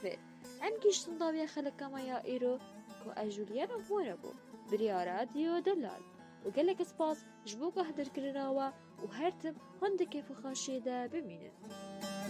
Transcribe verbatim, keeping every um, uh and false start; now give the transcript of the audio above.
بێ ئەم گیشتن داویە خەلەکەمەیە ئێرۆ کۆ ئەژولیانە بۆرە بوو بریارە دیۆ دەلال و gelek spas ji bo guhdirkirinawe û her tim hindekê fixaşiyê de bimînin.